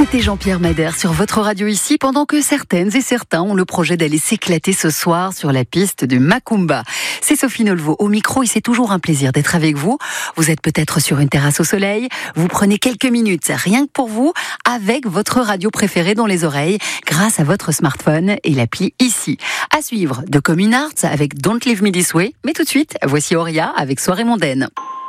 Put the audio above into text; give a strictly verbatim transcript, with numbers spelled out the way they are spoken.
C'était Jean-Pierre Madère sur votre radio ici, pendant que certaines et certains ont le projet d'aller s'éclater ce soir sur la piste du Macumba. C'est Sophie Nolvo au micro et c'est toujours un plaisir d'être avec vous. Vous êtes peut-être sur une terrasse au soleil, vous prenez quelques minutes rien que pour vous avec votre radio préférée dans les oreilles grâce à votre smartphone et l'appli ici. À suivre de Common Arts avec Don't Leave Me This Way, mais tout de suite, voici Auria avec Soirée mondaine.